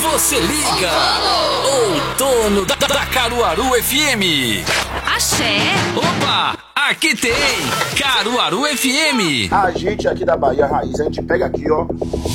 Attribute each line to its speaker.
Speaker 1: Você liga, outono da Caruaru FM.
Speaker 2: Axé.
Speaker 1: Opa, aqui tem Caruaru FM.
Speaker 3: A gente aqui da Bahia Raiz, a gente pega aqui, ó,